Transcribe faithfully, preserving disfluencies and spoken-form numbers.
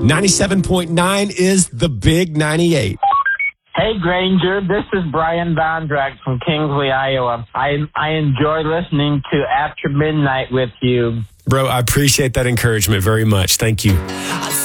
ninety-seven point nine is the Big ninety-eight. Hey, Granger, this is Brian Bondrak from Kingsley, Iowa. I I enjoy listening to After Midnight with you. Bro, I appreciate that encouragement very much. Thank you.